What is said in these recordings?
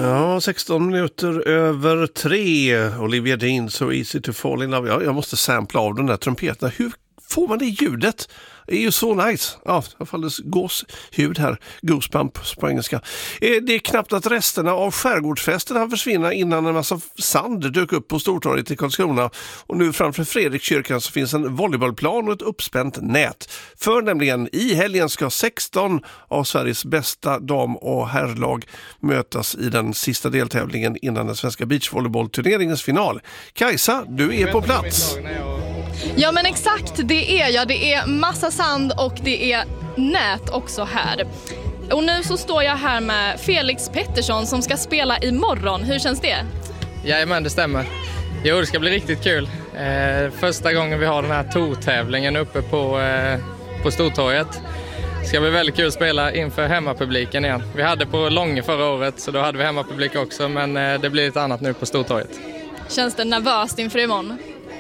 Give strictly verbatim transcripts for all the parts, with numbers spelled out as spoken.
Ja, sexton minuter över tre. Olivia Dean, So Easy to Fall in Love. Ja, jag måste sampla av den där trumpeten. Hur får man det ljudet? Det är ju så nice. Ja, i alla fall gåshud här. Goosebump på engelska. Det är knappt att resterna av skärgårdsfesterna försvinner innan en massa sand dök upp på Stortorget i Karlskrona. Och nu framför Fredrikkyrkan så finns en volleybollplan och ett uppspänt nät. För nämligen i helgen ska sexton av Sveriges bästa dam- och herrlag mötas i den sista deltävlingen innan den svenska beachvolleybollturneringens final. Kajsa, du är på plats. Ja men exakt, det är jag. Det är massa sand och det är nät också här. Och nu så står jag här med Felix Pettersson som ska spela imorgon. Hur känns det? Jajamän, det stämmer. Jo, det ska bli riktigt kul. Eh, första gången vi har den här tortävlingen uppe på, eh, på Stortorget. Det ska bli väldigt kul att spela inför hemmapubliken igen. Vi hade på Långe förra året så då hade vi hemmapublik också, men eh, det blir ett annat nu på Stortorget. Känns det nervöst inför imorgon?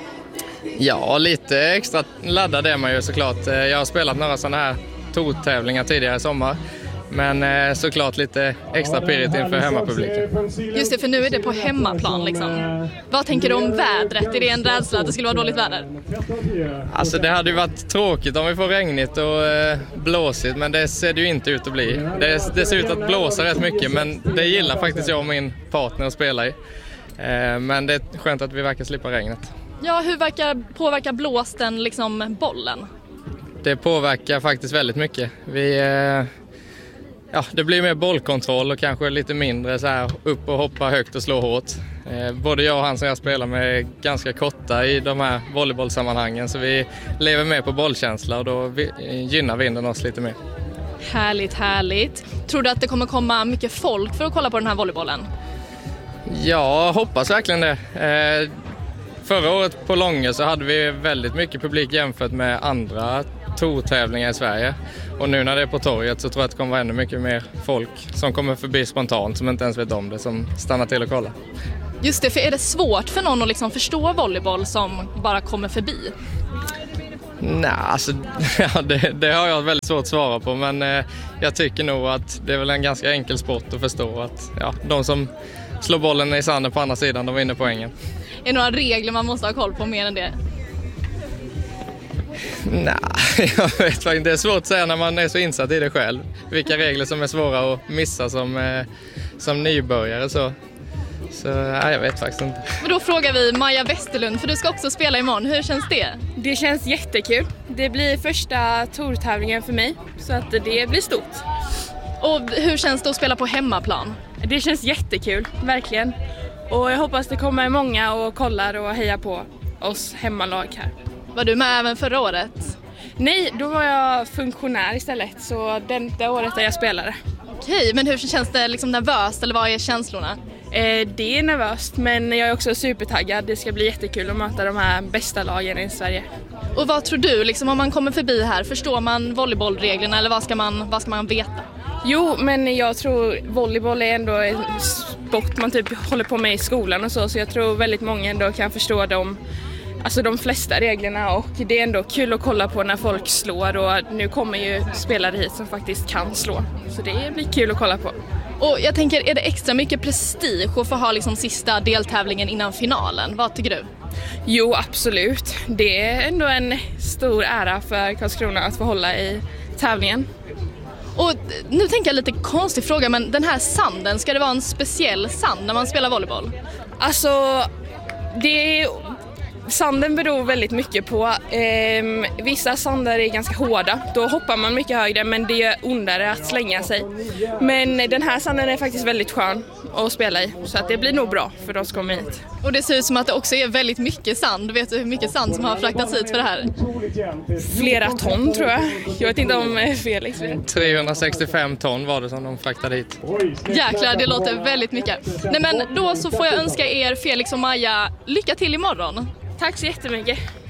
Ja, lite extra laddad är man ju såklart. Jag har spelat några sådana här tortävlingar tidigare i sommar. Men såklart lite extra pirrigt inför hemmapubliken. Just det, för nu är det på hemmaplan liksom. Vad tänker du om vädret? Är det en rädsla att det skulle vara dåligt väder? Alltså det hade ju varit tråkigt om vi får regnigt och blåsigt, men det ser det ju inte ut att bli. Det, det ser ut att blåsa rätt mycket, men det gillar faktiskt jag och min partner att spela i. Men det är skönt att vi verkar slippa regnet. Ja, hur verkar, påverkar blåsten liksom bollen? Det påverkar faktiskt väldigt mycket. Vi, eh, ja, det blir mer bollkontroll och kanske lite mindre så här upp och hoppa högt och slå hårt. Eh, både jag och han som jag spelar med är ganska korta i de här volleybollsammanhangen, så vi lever med på bollkänsla och då vi, gynnar vinden oss lite mer. Härligt, härligt. Tror du att det kommer komma mycket folk för att kolla på den här volleybollen? Ja, hoppas verkligen det. Eh, Förra året på Långe så hade vi väldigt mycket publik jämfört med andra tortävlingar i Sverige. Och nu när det är på torget så tror jag att det kommer vara ännu mycket mer folk som kommer förbi spontant, som inte ens vet om det, som stannar till och kollar. Just det, för är det svårt för någon att liksom förstå volleyboll som bara kommer förbi? Nej, alltså ja, det, det har jag väldigt svårt att svara på, men eh, jag tycker nog att det är väl en ganska enkel sport att förstå att ja, de som slår bollen i sanden på andra sidan, de vinner poängen. Är det några regler man måste ha koll på mer än det? Nej, jag vet faktiskt inte. Det är svårt att säga när man är så insatt i det själv. Vilka regler som är svåra att missa som, eh, som nybörjare. Så, så nej, jag vet faktiskt inte. Men då frågar vi Maja Westerlund, för du ska också spela imorgon. Hur känns det? Det känns jättekul. Det blir första tortävlingen för mig, så att det blir stort. Och hur känns det att spela på hemmaplan? Det känns jättekul, verkligen. Och jag hoppas det kommer många och kollar och hejar på oss hemmalag här. Var du med även förra året? Nej, då var jag funktionär istället, så det, det året där jag spelade. Okej, men hur känns det liksom nervöst, eller vad är känslorna? Eh, det är nervöst, men jag är också supertaggad. Det ska bli jättekul att möta de här bästa lagen i Sverige. Och vad tror du, liksom, om man kommer förbi här, förstår man volleybollreglerna eller vad ska man, vad ska man veta? Jo, men jag tror volleyboll är ändå en sport man typ håller på med i skolan och så, så jag tror väldigt många ändå kan förstå dem, alltså de flesta reglerna, och det är ändå kul att kolla på när folk slår, och nu kommer ju spelare hit som faktiskt kan slå, så det blir kul att kolla på. Och jag tänker, är det extra mycket prestige att få ha liksom sista deltävlingen innan finalen? Vad tycker du? Jo, absolut. Det är ändå en stor ära för Karlskrona att få hålla i tävlingen. Och nu tänker jag lite konstig fråga, men den här sanden, ska det vara en speciell sand när man spelar volleyboll? Alltså, det är, sanden beror väldigt mycket på. Eh, vissa sandar är ganska hårda, då hoppar man mycket högre, men det är ondare att slänga sig. Men den här sanden är faktiskt väldigt skön att spela i, så att det blir nog bra för de som kommer hit. Och det ser ut som att det också är väldigt mycket sand. Vet du hur mycket sand som har fraktats hit för det här? Flera ton tror jag. Jag vet inte om Felix vet. trehundrasextiofem ton var det som de fraktade hit. Jäklar, det låter väldigt mycket. Nej, men då så får jag önska er, Felix och Maja, lycka till imorgon. Tack så jättemycket.